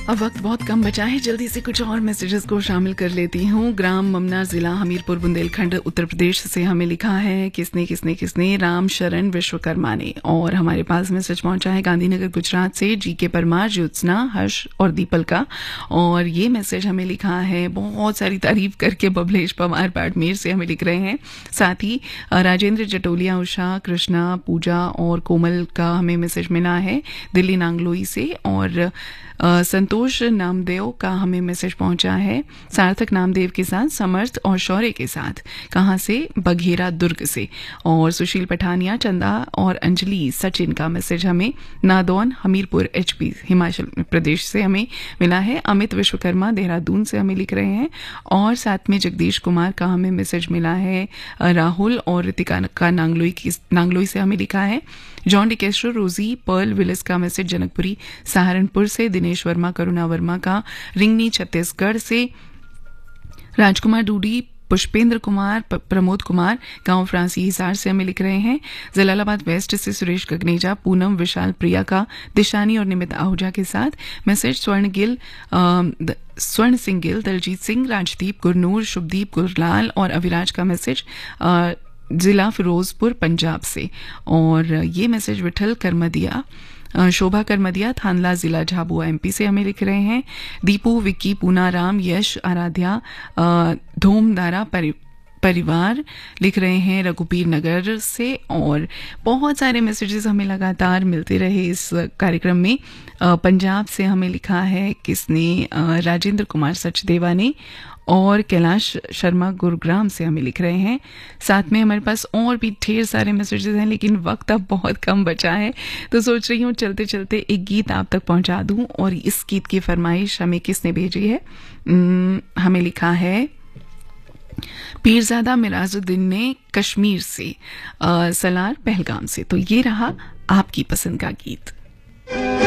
अब वक्त बहुत कम बचा है, जल्दी से कुछ और मैसेजेस को शामिल कर लेती हूँ। ग्राम ममना, जिला हमीरपुर, बुंदेलखंड, उत्तर प्रदेश से हमें लिखा है किसने राम शरण विश्वकर्मा ने। और हमारे पास मैसेज पहुंचा है गांधीनगर गुजरात से जी के परमार, ज्योत्सना, हर्ष और दीपल का। और ये मैसेज हमें लिखा है, बहुत सारी तारीफ करके, बबलेश पवार बाड़मेर से हमें लिख रहे हैं। साथ ही राजेंद्र जटोलिया, उषा, कृष्णा, पूजा और कोमल का हमें मैसेज मिला है दिल्ली नांगलोई से। और संतोष नामदेव का हमें मैसेज पहुंचा है सार्थक नामदेव के साथ, समर्थ और शौर्य के साथ। कहां से? बघेरा, दुर्ग से। और सुशील पठानिया, चंदा और अंजलि सचिन का मैसेज हमें नादौन, हमीरपुर, एचपी, हिमाचल प्रदेश से हमें मिला है। अमित विश्वकर्मा देहरादून से हमें लिख रहे हैं। और साथ में जगदीश कुमार का हमें मैसेज मिला है राहुल और ऋतिका का नांगलोई से हमें लिखा है। जॉन डिकेस्ट्रो, रोजी, पर्ल विलिस का मैसेज जनकपुरी सहारनपुर से। दिनेश वर्मा, करुणा वर्मा का रिंगनी छत्तीसगढ़ से। राजकुमार डूडी, पुष्पेंद्र कुमार, प्रमोद कुमार गांव फ्रांसी हिसार से हमें लिख रहे हैं। जलालाबाद वेस्ट से सुरेश गगनेजा, पूनम, विशाल, प्रिया का दिशानी और निमित आहूजा के साथ मैसेज। स्वर्ण सिंह गिल, दलजीत सिंह, राजदीप, गुरनूर, शुभदीप, गुरलाल और अविराज का मैसेज जिला फिरोजपुर, पंजाब से। और ये मैसेज विठल करमदिया, शोभा करमदिया, थानला, जिला झाबुआ, एमपी से हमें लिख रहे हैं। दीपू, विक्की, पूनाराम, यश, आराध्या, धूमधारा परिवार लिख रहे हैं रघुबीर नगर से। और बहुत सारे मैसेजेस हमें लगातार मिलते रहे इस कार्यक्रम में। पंजाब से हमें लिखा है किसने? राजेंद्र कुमार सचदेवा ने। और कैलाश शर्मा गुरुग्राम से हमें लिख रहे हैं। साथ में हमारे पास और भी ढेर सारे मैसेजेस हैं, लेकिन वक्त अब बहुत कम बचा है, तो सोच रही हूँ चलते चलते एक गीत आप तक पहुंचा दूं। और इस गीत की फरमाइश हमें किसने भेजी है? हमें लिखा है पीरजादा मिराजुद्दीन ने कश्मीर से, सलार, पहलगाम से। तो ये रहा आपकी पसंद का गीत।